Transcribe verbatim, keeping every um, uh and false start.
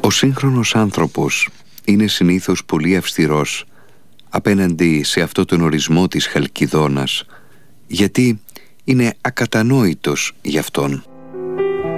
Ο σύγχρονος άνθρωπος είναι συνήθως πολύ αυστηρός απέναντι σε αυτό τον ορισμό της Χαλκιδόνας, γιατί είναι ακατανόητος γι' αυτόν.